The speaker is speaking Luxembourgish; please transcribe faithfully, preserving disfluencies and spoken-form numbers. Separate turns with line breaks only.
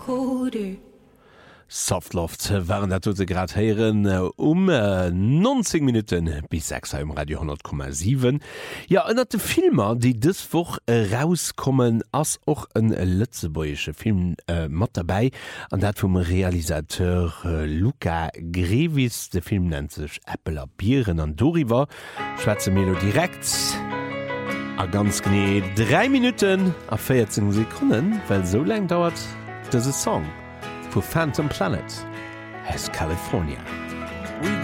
colder.
Softloft waren dat se grad heieren um äh, neunzig Minuten bis sechs im Radio hundert Komma sieben. Ja ënnert de Filmer, die dëswoch äh, rauskommen ass och en lëtzebäesche Film äh, mat dabei an dat vum Realisateur äh, Luca Grevis. De Film nennt sech Apple Bieren an Doriwer. Schwäze Melo direkt a ganz gene drei Minuten a vierzehn Sekunden, weil so lang dauert dëse Song. For Phantom Planet has California.